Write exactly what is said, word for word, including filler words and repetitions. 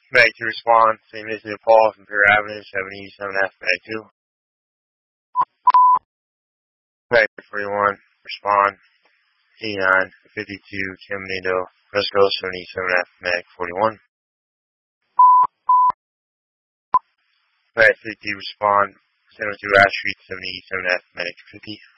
Mag to respond. Saint Vincent de Paul from Pier Avenue, seventy-seven F, Mag two. Mag forty-one, respond. eighty-nine, fifty-two, Caminito, Fresco, seventy-seven F, Mag forty-one. Mag fifty, respond. seven oh two Ash Street, seventy-seven F, Mag fifty.